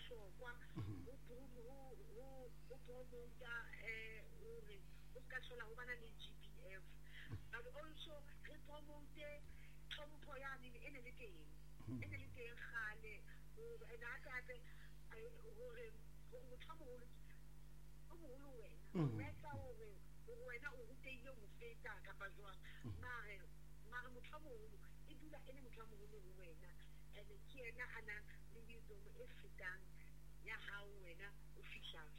bohlokwa ho promote hore o ska hlola ho bana le GBF, but also re promote tlhompho yane e ne le teng kgale and hape hore motho o moholo wena etsa hore wena o rutehile ho feta kapa jwang mare motho o moholo e dula e le motho o moholo ho wena, and ke yena a nang le wisdom e fetang ya hao wena o fihlang.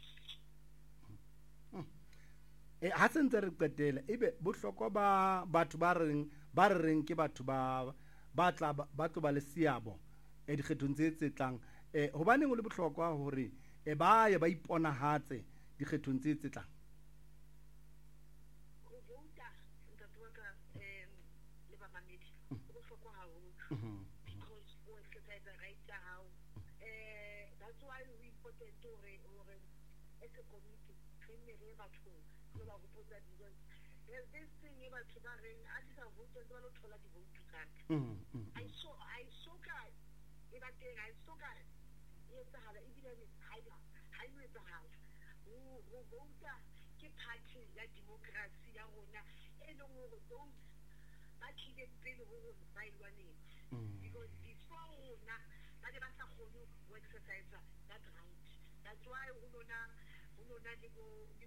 Ha se ntse re qetela ebe bohlokwa ba batho ba reng ke batho ba tlo ba le seabo dikgethong tse tlang, hobaneng o le bohlokwa hore ba ye ba iponahatse dikgethong tse tlang? Ho vouta ntate wa ka le bamamedi ho bohlokwa haholo because o exercise right ya hao. That's why we important hore as a community re nne re bathong re ba hopotsa because there's this thing e batho ba reng a di sa vouta ba lo thola di vote ka I saw ka e ba teng I saw ka e tsahala e bile ha ino etsahala ho vouta ke party ya democracy ya rona e leng hore those ba tlileng pele ho rona ba e lwanetse because before rona ba ne ba sa kgone ho exercise that right. That's why ho lona le bo di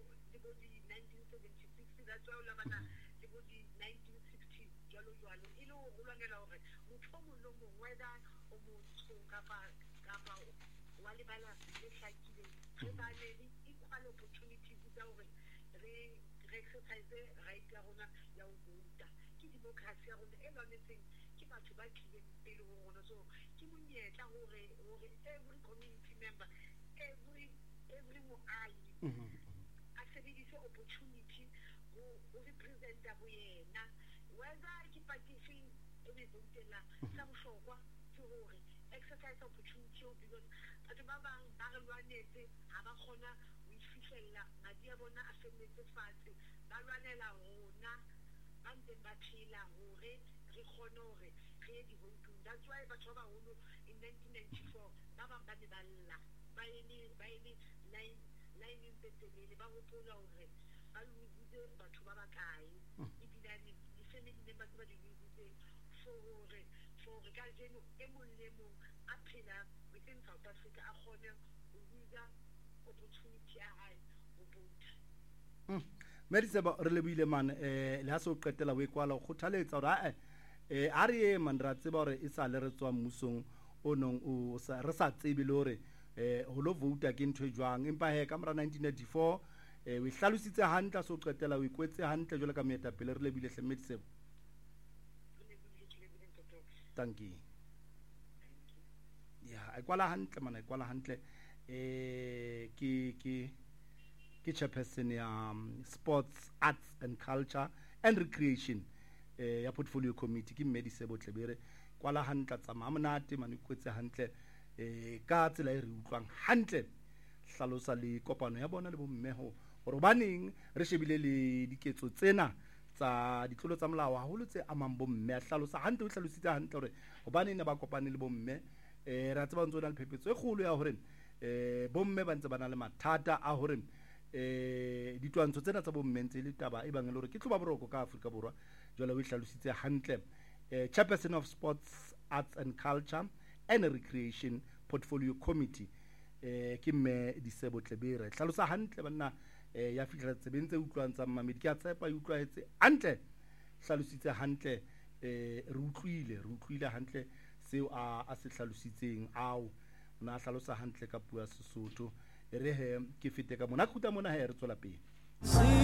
1976, that's why o labana le bo di 1960 jalo e le ho lwanela hore motho o mong le mong whether o motsho kapa wa lebala le hlakileng re ba le equal opportunities tsa hore re exercise right ya rona ya ho vouta. Ke democracy ya rona e lwanetseng ke batho ba tlileng pele ho rona, so ke monyetla hore every community member every moahi a sebedise opportunity ho representa bo yena whether ke party efeng e be voutela sa bohlokwa ke hore exercise opportunity because batho ba bang ba re lwanetse ha ba kgona ho ifihlella madi a bona a felletse fatshe ba lwanela rona ba ntseng ba phela hore re kgone hore re ye di-voting. That's why batho ba baholo in 1994 ba bang ba ne ba lla ba eme line e telele ba hopola hore ba lositse batho ba bakae ebilane di-family members ba di lositse for hore ka jeno e mong le mong a phela within South Africa a kgone ho usa opportunity ya hae ho vouta. Mediseba re lebuile man le ha se o qetela o ekwala o kgothaletsa hore a re man ra tseba hore e sa le re tswa mmusong o nong re sa tsebe le hore ho lo vouta ke ntho e jwang, empa ka mora 1994 o hlalositse hantle se o qetela o ikwetse hantle jwale ka moetapele re lebile hle Mediseba. Thank you. Yeah, ekwala hantle ke chairperson ya Sports, Arts and Culture and Recreation ya Portfolio Committee ke Mediseba Tlebere kwala hantle tsamaya monate mane kwetse hantle ka tsela e re utlwang hantle hlalosa le kopano ya bona le bommeho hore baneng re shebile le diketso tsena tsa ditlolo tsa molao haholo tse amang bomme a hlalosa hantle o hlalositse hantle hore hobane ne ba kopane le bomme ra tseba ntse o na le phephetso e kgolo ya hore bomme ba ntse ba na le mathata a hore ditwantsho tsena tsa bomme ntse le taba e bang le hore ke tloba boroko ka Afrika Borwa jwale o hlalositse hantle chairperson of Sports, Arts and Culture and Recreation Portfolio Committee ke Mediseba Tlebere hlalosa hantle banna ya fihla tsebentse utlwang tsa mamedi ke a tsepa e utlwaetse hantle hlalositse hantle re utlwile hantle seo a se hlalositseng ao ona hlalosa hantle ka puo ya Sesotho re he ke fete ka mona khuta mona he re tswela pele.